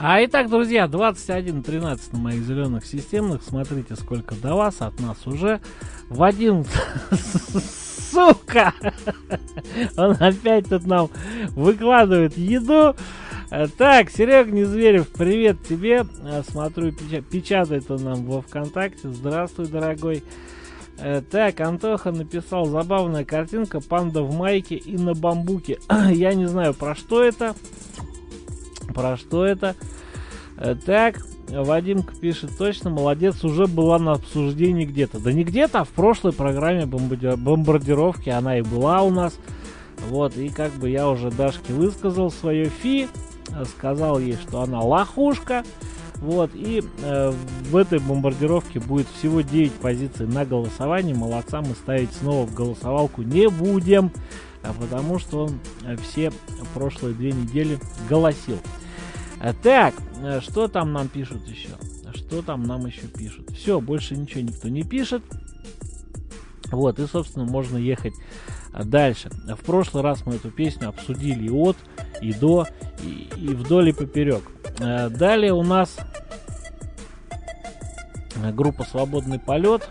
Итак, друзья, 21:13 на моих зеленых системных. Смотрите, сколько до вас, от нас уже. Вадим, сука, он опять тут нам выкладывает еду. Так, Серега Незверев, привет тебе. Смотрю, печатает он нам во ВКонтакте. Здравствуй, дорогой. Так, Антоха написал: забавная картинка, панда в майке и на бамбуке. Я не знаю, про что это. Так, Вадимка пишет: точно, молодец, уже была на обсуждении где-то. Да не где-то, а в прошлой программе бомбардировки она и была у нас. Вот, и как бы я уже Дашке высказал свое фи, сказал ей, что она лохушка. Вот, и в этой бомбардировке будет всего 9 позиций на голосование. Молодца, мы ставить снова в голосовалку не будем, потому что он все прошлые 2 недели голосил. Так, что там нам пишут еще? Что там нам еще пишут? Все, больше ничего никто не пишет. Вот, и, собственно, можно ехать дальше. В прошлый раз мы эту песню обсудили и от, и до, и вдоль, и поперек. Далее у нас группа «Свободный полет».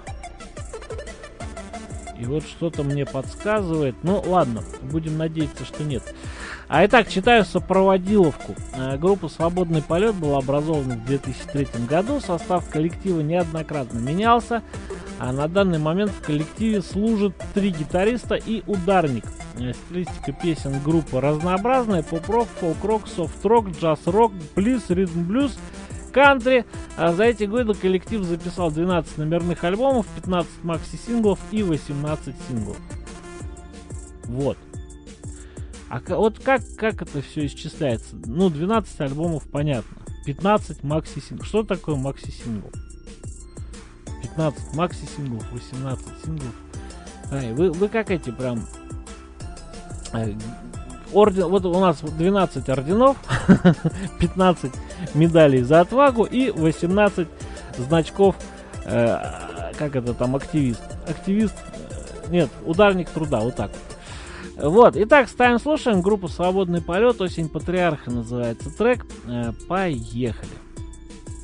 И вот что-то мне подсказывает. Ну, ладно, будем надеяться, что нет. Итак, читаю сопроводиловку. Группа «Свободный полет» была образована в 2003 году. Состав коллектива неоднократно менялся. А на данный момент в коллективе служат 3 гитариста и ударник. Стилистика песен группы разнообразная: поп-рок, фолк-рок, софт-рок, джаз-рок, близ, ритм-блюз, кантри. За эти годы коллектив записал 12 номерных альбомов, 15 макси-синглов и 18 синглов. Вот. Вот как это все исчисляется? Ну, 12 альбомов понятно. 15 макси-синглов. Что такое макси-сингл? 15 макси-синглов, 18 синглов. Вы как эти прям... Вот у нас 12 орденов, 15 медалей за отвагу и 18 значков, как это там, активист. Нет, ударник труда, вот так вот. Вот, итак, ставим, слушаем. Группа «Свободный полет», «Осень патриарха» называется трек. Поехали.